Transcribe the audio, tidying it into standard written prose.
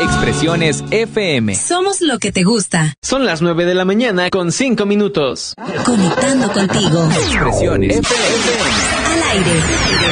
Expresiones FM. Somos lo que te gusta. Son las 9:05 a.m. Conectando contigo. Expresiones FM. Al aire.